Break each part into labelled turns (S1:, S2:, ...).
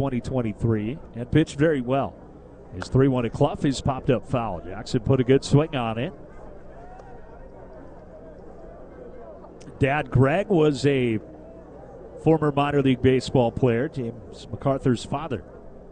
S1: 2023 and pitched very well. His 3-1 to Clough is popped up foul. Jackson put a good swing on it. Dad Greg was a former minor league baseball player, James MacArthur's father.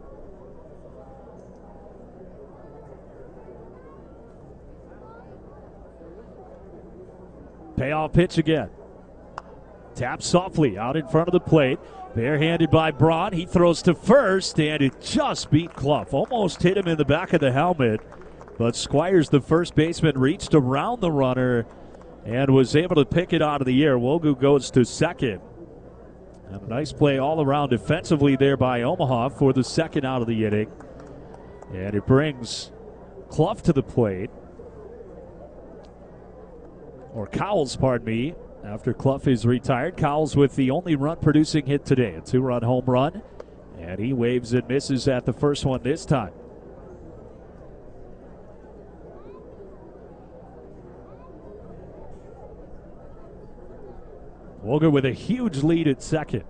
S1: Payoff pitch again. Tapped softly out in front of the plate. Barehanded by Braun. He throws to first, and it just beat Clough. Almost hit him in the back of the helmet. But Squires, the first baseman, reached around the runner and was able to pick it out of the air. Wogu goes to second. And a nice play all around defensively there by Omaha for the second out of the inning. And it brings Clough to the plate. Or Cowles, pardon me, after Clough is retired. Cowles with the only run-producing hit today, a 2-run home run. And he waves and misses at the first one this time. Woger with a huge lead at second.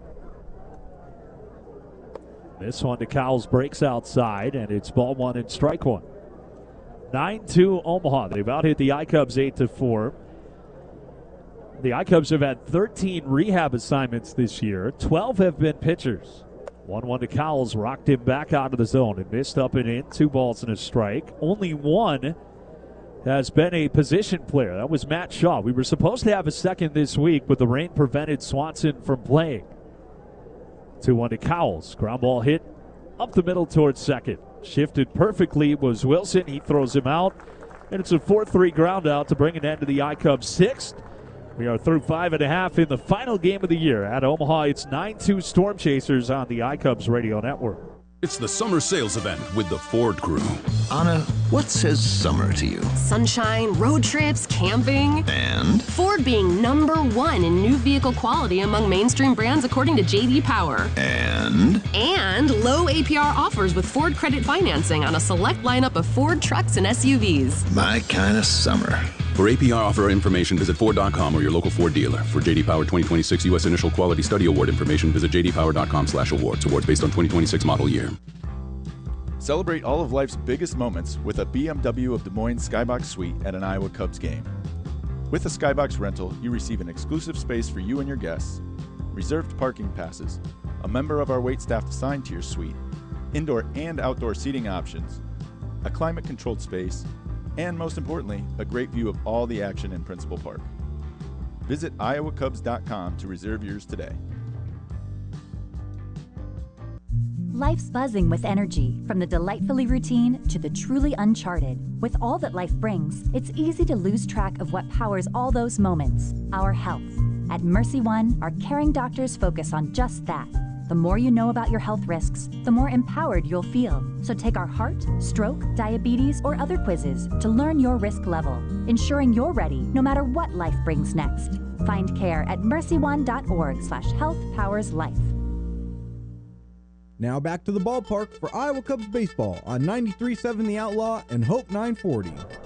S1: This one to Cowles, breaks outside, and it's ball one and strike one. 9-2 Omaha. They've out-hit the I-Cubs 8-4. The I-Cubs have had 13 rehab assignments this year. 12 have been pitchers. 1-1 to Cowles, rocked him back out of the zone and missed up and in. 2 balls and a strike. Only one has been a position player. That was Matt Shaw. We were supposed to have a second this week, but the rain prevented Swanson from playing. 2-1 to Cowles. Ground ball hit up the middle towards second. Shifted perfectly was Wilson. He throws him out, and it's a 4-3 ground out to bring an end to the I-Cubs' sixth. We are through 5.5 in the final game of the year. At Omaha, it's 9-2 Storm Chasers on the I-Cubs radio network.
S2: It's the summer sales event with the Ford Crew.
S3: Anna, what says summer to you?
S4: Sunshine, road trips, camping.
S3: And?
S4: Ford being #1 in new vehicle quality among mainstream brands according to J.D. Power.
S3: And?
S4: And low APR offers with Ford credit financing on a select lineup of Ford trucks and SUVs.
S3: My kind of summer.
S2: For APR offer information, visit Ford.com or your local Ford dealer. For J.D. Power 2026 U.S. Initial Quality Study Award information, visit jdpower.com/awards. Awards based on 2026 model year.
S5: Celebrate all of life's biggest moments with a BMW of Des Moines Skybox Suite at an Iowa Cubs game. With a Skybox rental, you receive an exclusive space for you and your guests, reserved parking passes, a member of our waitstaff assigned to your suite, indoor and outdoor seating options, a climate-controlled space, and most importantly, a great view of all the action in Principal Park. Visit iowacubs.com to reserve yours today.
S6: Life's buzzing with energy, from the delightfully routine to the truly uncharted. With all that life brings, it's easy to lose track of what powers all those moments, our health. At Mercy One, our caring doctors focus on just that. The more you know about your health risks, the more empowered you'll feel. So take our heart, stroke, diabetes, or other quizzes to learn your risk level, ensuring you're ready no matter what life brings next. Find care at mercyone.org/healthpowerslife.
S7: Now back to the ballpark for Iowa Cubs baseball on 93.7 The Outlaw and Hope 940.